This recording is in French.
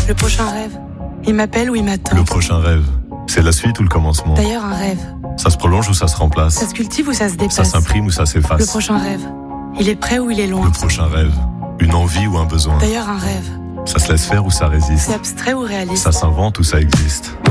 Le prochain rêve, il m'appelle ou il m'attend. Le prochain rêve, c'est la suite ou le commencement? D'ailleurs, un rêve, Ça se prolonge ou ça se remplace? ça se cultive ou ça se Ça dépasse. s'imprime ou ça Le s'efface? prochain rêve, il est près ou il est loin. Le prochain rêve, une envie ou un besoin? D'ailleurs, un rêve, Ça se laisse faire ou ça résiste? c'est abstrait ou réaliste. Ça s'invente ou ça existe?